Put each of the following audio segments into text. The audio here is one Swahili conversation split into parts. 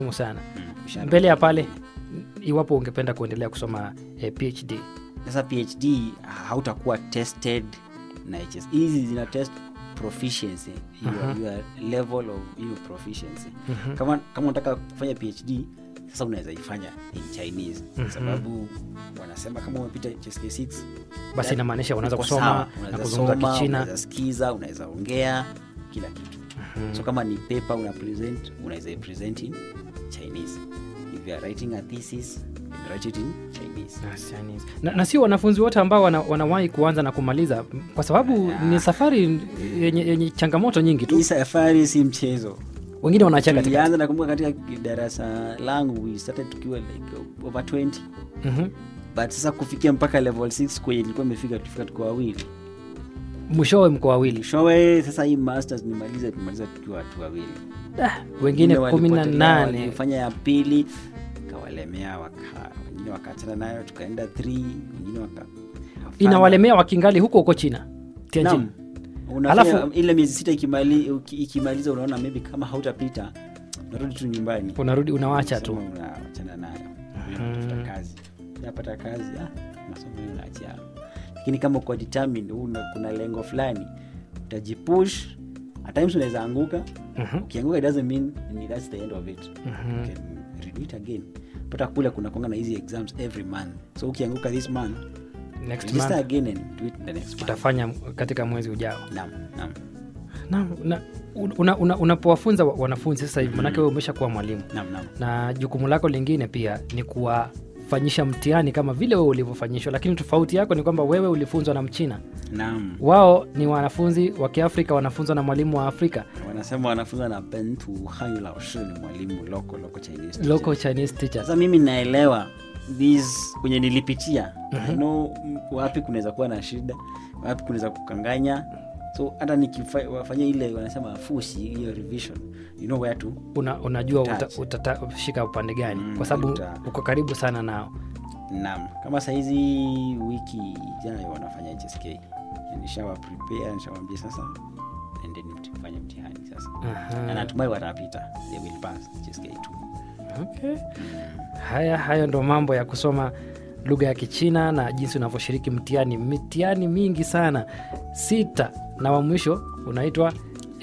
sana. Mbele ya pale iwapo ungependa kuendelea kusoma PhD. Sasa PhD hautakuwa tested na HS. Hizi zina test proficiency, your level of your proficiency. Kama unataka kufanya PhD, sasa unaweza ifanya in Chinese. Sababu wanasema kama umepita HSK6 basi inamaanisha unaweza kusoma na kuzungumza Kichina, unaweza sikiza, unaweza ongea kila kitu. So kama ni paper una present, unaweza present in Chinese. If you are writing a thesis, you write it in Chinese. Chinese. Na sio wanafunzi wote ambao wanawahi kuanza na kumaliza, kwa sababu ni safari yenye changamoto nyingi tu. Hii safari si mchezo. Wengine wanaacha katika. Tulianza nakumbuka katika darasa langu we started tukiwa like over 20. But sasa kufikia mpaka level 6 kwa ilikuwa imefika tukiwa wawili. Mwishowe mko wawili. Mwishowe sasa hii masters tumaliza tukiwa watu wawili. Wengine 18 walifanya ya pili kawalemea wengine wakaachana nayo tukaenda 3, wengine inawalemea wakingali huko China. Tianjin. Alafu ile miezi 6 ikimaliza unaona maybe kama hautapita unarudi tu nyumbani. Unarudi unawaacha tu. Unaachana nayo. Unatafuta kazi. Unapata kazi masomo unaachia. Lakini kama uko determined kuna lengo fulani utajipush. At times unaweza anguka. Ukianguka it doesn't mean that's the end of it. You can redo it again. Pata kule kuna konga na hizi exams every month. So ukianguka this month, next month again and do it the next month. Utafanya katika mwezi ujao. Naam. Unapowafunza wanafunzi sasa hivi, manake wewe umeshakuwa mwalimu. Naam. Na jukumu lako lingine pia ni kuwafanyisha mtihani kama vile wewe ulivyofanyishwa, lakini tofauti yako ni kwamba wewe ulifunzwa na Mchina. Naam. Wao ni wanafunzi wa Kiafrika wanafunzwa na mwalimu wa Afrika. Wanasema wanafunzwa na Bentu Hanyu Lao Shi, ni mwalimu local Chinese teacher. Local Chinese teacher. Sasa mimi naelewa these kwenye nilipitia. I know wapi kunaweza kuwa na shida, wapi kunaweza kukanganya. So hata nikifanya ile wanasema fushi hiyo revision, you know where to. Unajua utashika upande gani kwa sababu uko karibu sana nao. Naam. Kama saa hizi wiki ijayo wanafanya HSK. Nishawa prepare, nishawaambia sasa endeni mtifanye mtihani sasa. Na natumai watapita. They will pass HSK2. Okay. Hayo ndo mambo ya kusoma lugha ya Kichina na jinsi unavyoshiriki mitihani mingi sana 6 na wa mwisho unaitwa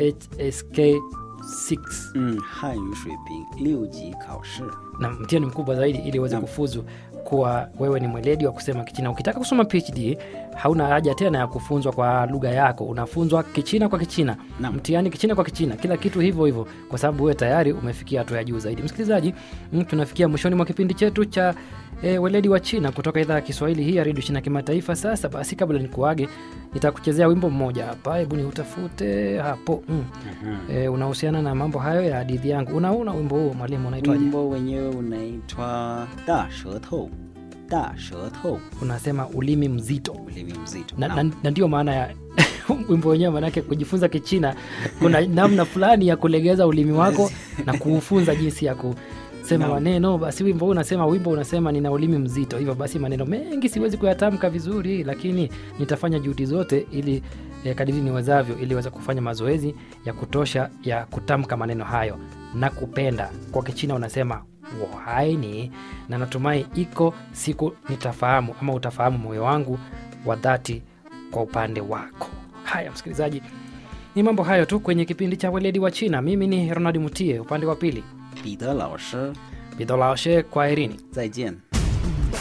HSK6. Hanyu Shuiping Liuji Kaoshi. Na mtihani mkubwa zaidi ili uweze kufuzu kuwa wewe ni mweledi wa kusema Kichina. Ukitaka kusoma PhD hauna haja tena ya kufunzwa kwa lugha yako, unafunzwa Kichina kwa Kichina. Mtihani Kichina kwa Kichina, kila kitu hivyo kwa sababu wewe tayari umefikia hatua ya juu zaidi. Msikilizaji, tunafikia mwishoni mwa kipindi chetu cha weledi wa China kutoka idhaa ya Kiswahili hii ya Radio China Kimataifa. Sasa basi kabla nikuage nitakuchezea wimbo mmoja hapa, hebu ni utafute hapo. Unahusiana na mambo hayo ya hadithi yangu. Unaona wimbo huo mwalimu unaitwaje? Wimbo wenyewe unaitwa Da Shetou. Da Shetou. Unasema ulimi mzito. Ulimi mzito. Na ndio maana ya wimbo wenyewe, maana yake kujifunza Kichina kuna namna fulani ya kulegeza ulimi wako na kuufunza jinsi ya sema maneno. Basi wimbo unasema nina ulimi mzito, hivyo basi maneno mengi siwezi kuyatamka vizuri, lakini nitafanya juhudi zote ili kadiri niwezavyo ili niweze kufanya mazoezi ya kutosha ya kutamka maneno hayo. Na kupenda kwa Kichina unasema wohaini, na natumai iko siku nitafahamu ama utafahamu moyo wangu wa dhati kwa upande wako. Haya msikilizaji, ni mambo hayo tu kwenye kipindi cha weledi wa China. Mimi ni Ronald Mutie, upande wa pili Bida Lao Shi. Bida Lao Shi, kwaherini. 再见.